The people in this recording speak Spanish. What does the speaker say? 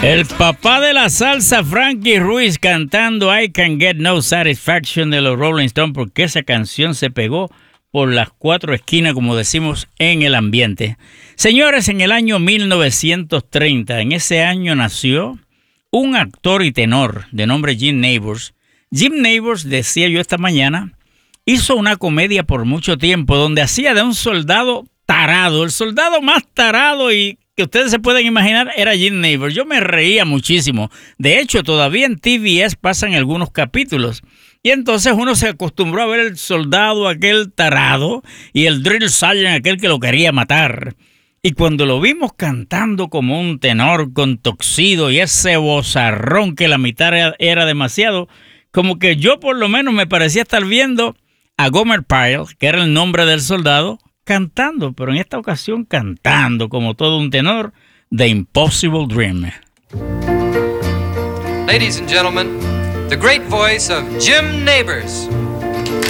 El papá de la salsa, Frankie Ruiz, cantando I Can Get No Satisfaction de los Rolling Stones, porque esa canción se pegó por las cuatro esquinas, como decimos, en el ambiente. Señores, en el año 1930, en ese año nació un actor y tenor de nombre Jim Nabors. Jim Nabors, decía yo esta mañana, hizo una comedia por mucho tiempo donde hacía de un soldado tarado, el soldado más tarado y que ustedes se pueden imaginar era Jim Nabors. Yo me reía muchísimo. De hecho, todavía en TBS pasan algunos capítulos. Y entonces uno se acostumbró a ver el soldado aquel tarado y el drill sergeant aquel que lo quería matar. Y cuando lo vimos cantando como un tenor con tuxedo y ese vozarrón que la mitad era demasiado, como que yo por lo menos me parecía estar viendo a Gomer Pyle, que era el nombre del soldado, cantando, pero en esta ocasión cantando como todo un tenor, The Impossible Dream. Ladies and gentlemen, the great voice of Jim Nabors.